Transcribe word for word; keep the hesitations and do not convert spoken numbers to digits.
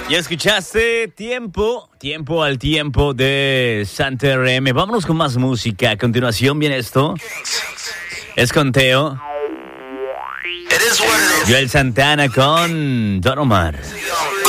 Ya escuchaste Tiempo, Tiempo al Tiempo de Santa R M. Vámonos con más música. A continuación viene esto. Es con Teo. Joel Santana con Don Omar.